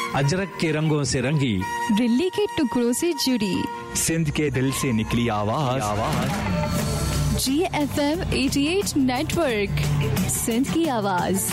अजरक के रंगों से रंगी, दिल्ली के टुकड़ों से जुड़ी, सिंध के दिल से निकली आवाज। GFM 88 नेटवर्क, सिंध की आवाज।